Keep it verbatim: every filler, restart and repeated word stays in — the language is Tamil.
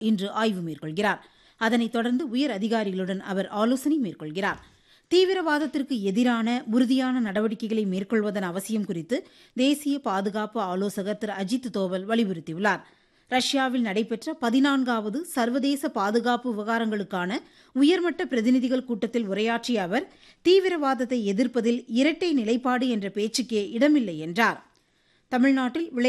இன்று ஆய்வு மேற்கொள்கிறார். அதனைத் தொடர்ந்து உயர் அதிகாரிகளுடன் அவர் ஆலோசனை மேற்கொள்கிறார். தீவிரவாதத்திற்கு எதிரான உறுதியான நடவடிக்கைகளை மேற்கொள்வதன் அவசியம் குறித்து தேசிய பாதுகாப்பு ஆலோசகர் திரு அஜித் தோவல் வலியுறுத்தியுள்ளார். ரஷ்யாவில் நடைபெற்ற பதினான்காவது சர்வதேச பாதுகாப்பு விவகாரங்களுக்கான உயர்மட்ட பிரதிநிதிகள் கூட்டத்தில் உரையாற்றிய அவர், தீவிரவாதத்தை எதிர்ப்பதில் இரட்டை நிலைப்பாடு என்ற பேச்சுக்கே இடமில்லை என்றார். தமிழ்நாட்டில்